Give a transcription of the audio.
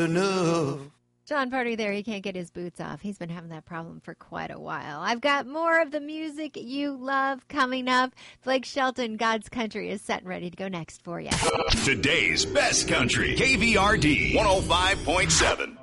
enough. John Party there, he can't get his boots off. He's been having that problem for quite a while. I've got more of the music you love coming up. Blake Shelton, God's Country, is set and ready to go next for you. Today's best country, KVRD 105.7.